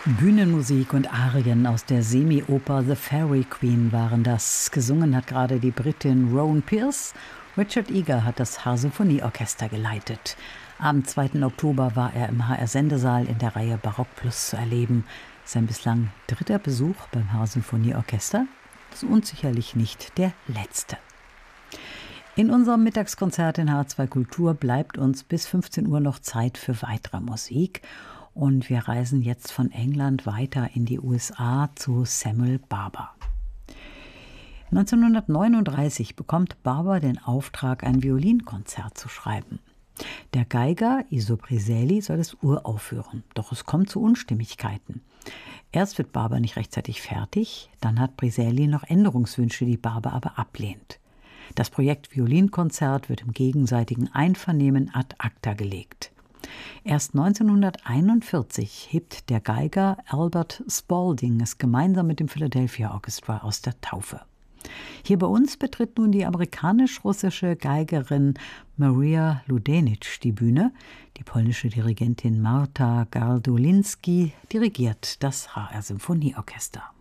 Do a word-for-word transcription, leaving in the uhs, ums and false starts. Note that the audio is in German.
Bühnenmusik und Arien aus der Semi-Oper The Fairy Queen waren das. Gesungen hat gerade die Britin Rowan Pierce. Richard Eager hat das Haar-Symphonieorchester geleitet. Am zweiten Oktober war er im H R-Sendesaal in der Reihe Barock Plus zu erleben. Sein bislang dritter Besuch beim Haar-Symphonieorchester und sicherlich nicht der letzte. In unserem Mittagskonzert in H zwei Kultur bleibt uns bis fünfzehn Uhr noch Zeit für weitere Musik. Und wir reisen jetzt von England weiter in die U S A zu Samuel Barber. neunzehnhundertneununddreißig bekommt Barber den Auftrag, ein Violinkonzert zu schreiben. Der Geiger Iso Briselli soll es uraufführen, doch es kommt zu Unstimmigkeiten. Erst wird Barber nicht rechtzeitig fertig, dann hat Briselli noch Änderungswünsche, die Barber aber ablehnt. Das Projekt Violinkonzert wird im gegenseitigen Einvernehmen ad acta gelegt. Erst neunzehnhunderteinundvierzig hebt der Geiger Albert Spalding es gemeinsam mit dem Philadelphia Orchestra aus der Taufe. Hier bei uns betritt nun die amerikanisch-russische Geigerin Maria Ludenitsch die Bühne. Die polnische Dirigentin Marta Gardulinski dirigiert das H R-Symphonieorchester.